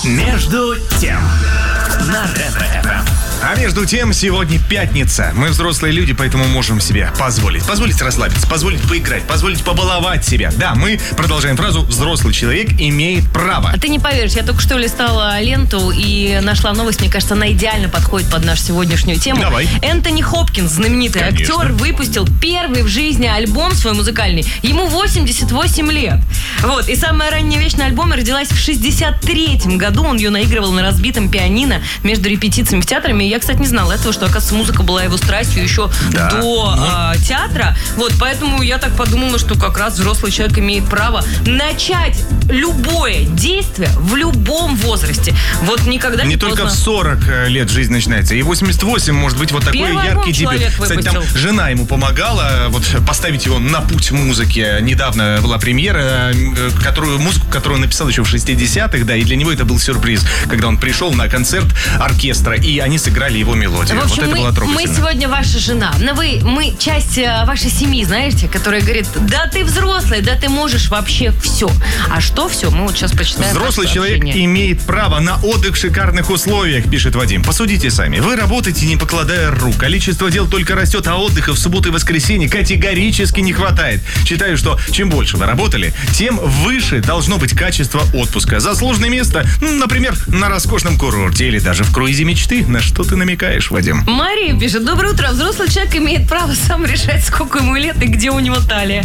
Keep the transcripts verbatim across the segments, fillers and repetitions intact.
Между тем на Ретро-эф эм. А между тем, сегодня пятница. Мы взрослые люди, поэтому можем себе позволить. Позволить расслабиться, позволить поиграть, позволить побаловать себя. Да, мы продолжаем фразу «взрослый человек имеет право». А ты не поверишь, я только что листала ленту и нашла новость, мне кажется, она идеально подходит под нашу сегодняшнюю тему. Давай. Энтони Хопкинс, знаменитый Конечно. актер, выпустил первый в жизни альбом свой музыкальный. Ему восемьдесят восемь лет. Вот, и самая ранняя вещь на альбоме родилась в шестьдесят третьем году. Он ее наигрывал на разбитом пианино между репетициями в театрами. Я, кстати, не знала этого, что, оказывается, музыка была его страстью еще Да. до Ну. а, театра. Вот, поэтому я так подумала, что как раз взрослый человек имеет право начать любое действие в любом возрасте. Вот никогда не Не поздно. только в сорок лет жизнь начинается. И восемьдесят восемь может быть вот такой Первый яркий альбом человек дебют. Кстати, там выпустил. жена ему помогала вот поставить его на путь музыки. Недавно была премьера, э, которую, музыку, которую он написал еще в шестидесятых, да, и для него это был сюрприз, когда он пришел на концерт оркестра, и они сыграли его мелодию. В общем, вот это мы, было мы трогательно. сегодня ваша жена. Но вы, мы часть э, вашей семьи, знаете, которая говорит: да ты взрослый, да ты можешь вообще все. А что все? Мы вот сейчас почитаем. Взрослый ваше человек сообщение. имеет право на отдых в шикарных условиях, пишет Вадим. Посудите сами. Вы работаете, не покладая рук. Количество дел только растет, а отдыха в субботу и воскресенье категорически не хватает. Считаю, что чем больше вы работали, тем выше должно быть качество отпуска. Заслуженное место, ну, например, на роскошном курорте или даже в круизе мечты. На что ты намекаешь, Вадим? Мария пишет: доброе утро. Взрослый человек имеет право сам решать, сколько ему лет и где у него талия.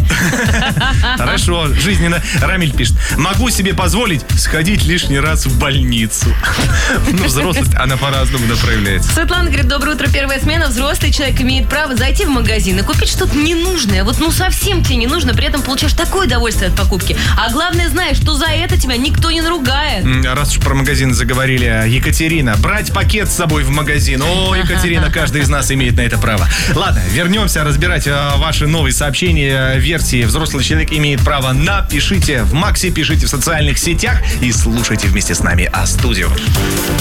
Хорошо, жизненно. Рамиль пишет: могу себе позволить сходить лишний раз в больницу. Ну, взрослость, она по-разному проявляется. Светлана говорит: доброе утро, первая смена. Взрослый человек имеет право зайти в магазин и купить что-то ненужное. Вот ну совсем тебе не нужно, при этом получаешь такое удовольствие от покупки. А главное, знаешь, что за это тебя никто не наругает. М, Раз уж про магазин заговорили, Екатерина, брать пакет с собой в магазин. О, Екатерина, каждый из нас имеет на это право. Ладно, вернемся разбирать а, ваши новые сообщения, версии «Взрослый человек имеет право». Напишите в Максе, пишите в социальных сетях и слушайте вместе с нами А-студио.